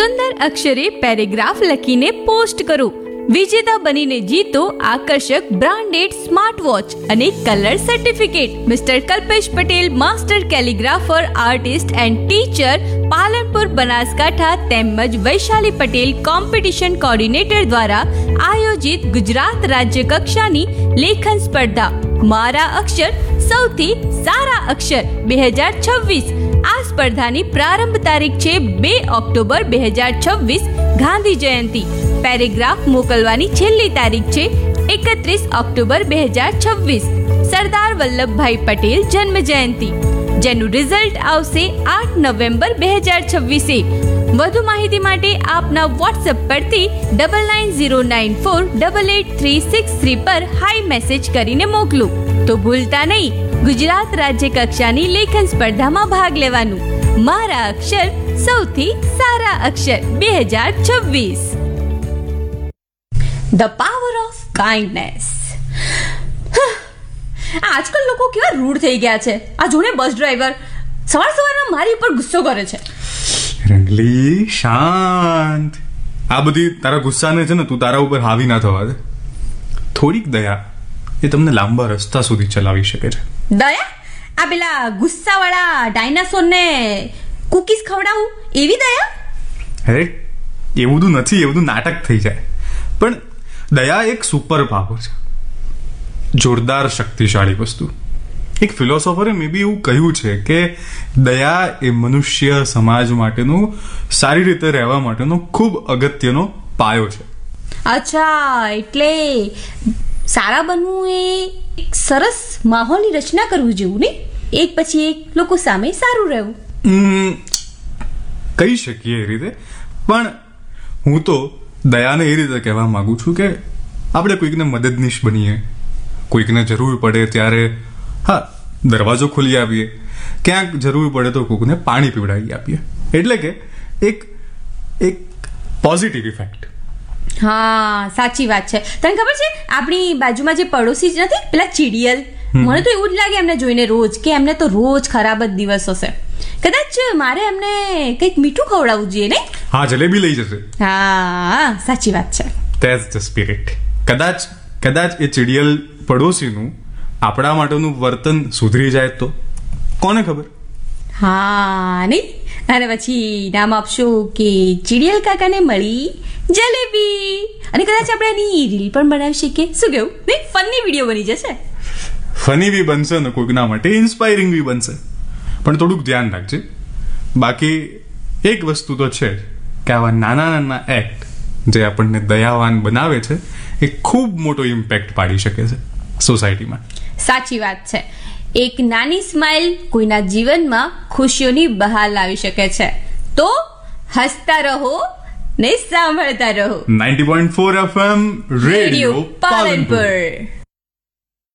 સુંદર અક્ષરે paragraph લખીને post કરો. વિજેતા બનીને જીતો આકર્ષક બ્રાન્ડેડ સ્માર્ટ વોચ અને colour certificate. Mister Kalpesh Patel, master કેલિગ્રાફર, artist and teacher, Palanpur, Banaskantha તેમજ વૈશાલી પટેલ કોમ્પિટિશન કોર્ડિનેટર દ્વારા આયોજિત ગુજરાત રાજ્ય કક્ષાની લેખન સ્પર્ધા મારા અક્ષર સૌથી સારા અક્ષર 2026. આ સ્પર્ધાની પ્રારંભ તારીખ છે 2 ઓક્ટોબર 2026 ગાંધી જયંતિ. પેરેગ્રાફ મોકલવાની છેલ્લી તારીખ છે 31 ઓક્ટોબર 2026 સરદાર વલ્લભભાઈ પટેલ જન્મ જયંતિ, જેનું રિઝલ્ટ આવશે 8 નવેમ્બર 2026. વધુ માહિતી માટે આપના વોટ્સએપ પરથી 9909488363 પર હાઈ મેસેજ કરીને મોકલો. તો ભૂલતા નહીં, ગુજરાત રાજ્ય કક્ષાની લેખન સ્પર્ધામાં ભાગ લેવાનું. મારા અક્ષર સૌથી સારા અક્ષર 2026. The power of kindness. આજકાલ લોકો કેવા રૂડ થઈ ગયા છે. આ જોને બસ ડ્રાઈવર સવારમાં મારી ઉપર ગુસ્સો કરે છે. રંગલી શાંત. આ બધી તારા ગુસ્સાને છે ને તું તારા ઉપર હાવી ના થવા દે. થોડીક દયા એ તમને લાંબા રસ્તા સુધી ચલાવી શકે છે. દયા? આ પેલા ગુસ્સાવાળા ડાયનાસોરને કુકીઝ ખવડાવું એવી દયા? અરે એવું બધું નથી, એવું બધું નાટક થઈ જાય. પણ દયા એક સુપર પાવર છે, જોરદાર શક્તિશાળી વસ્તુ. એક ફિલોસોફરે મે બી એવું કહ્યું છે કે દયા એ મનુષ્ય સમાજ માટેનો, સારી રીતે રહેવા માટેનો ખૂબ અગત્યનો પાયો છે. અચ્છા, એટલે સારા બનવું એ એક સરસ માહોલની રચના કરવું જેવું નહીં, એક પછી એક લોકો સામે સારું રહેવું. કહી શકીએ એ રીતે. પણ હું તો દયાને એ રીતે કહેવા માંગુ છું કે આપણે કોઈકને મદદનીશ બનીએ, કોઈકને જરૂર પડે ત્યારે હા દરવાજો ખોલી આપીએ, ક્યાંક જરૂર પડે તો કોઈકને પાણી પીવડાવી આપીએ. એટલે કે એક પોઝિટિવ ઇફેક્ટ. હા, સાચી વાત છે. તને ખબર છે આપણી બાજુમાં જે પડોશી નથી પેલા ચીડિયલ, મને તો એવું જ લાગે એમને જોઈને રોજ કે એમને તો રોજ ખરાબ જ દિવસ હશે. કદાચ મારે એમને કંઈક મીઠું ખવડાવવું જોઈએ ને? હા, જલેબી લઈ જશે. હા, સાચી વાત છે. That's the spirit. કદાચ એ ચીડિયલ પડોશીનું આપણા માટેનું વર્તન સુધરી જાય તો કોને ખબર. હા નહીં, અને પછી નામ આપશું કે ચીડિયલ કાકાને મળી જલેબી, અને કદાચ આપણે એની રીલ પણ બનાવી શકીએ. શું કેવું? નહીં, ફની વિડીયો બની જશે. ફની બી બનશે ને કોઈકના માટે ઇન્સ્પાયરિંગ બી બનશે. પણ થોડુંક ધ્યાન રાખજે. બાકી એક વસ્તુ તો છે કે આવા નાના નાના એક્ટ જે આપણને દયાવાન બનાવે છે એ ખૂબ મોટો ઇમ્પેક્ટ પાડી શકે છે સોસાયટીમાં. સાચી વાત છે. એક નાની સ્માઇલ કોઈના જીવનમાં ખુશીઓની બહાર લાવી શકે છે. તો હસતા રહો ને સાંભળતા રહો. 90.4 FM રેડિયો પાલનપુર.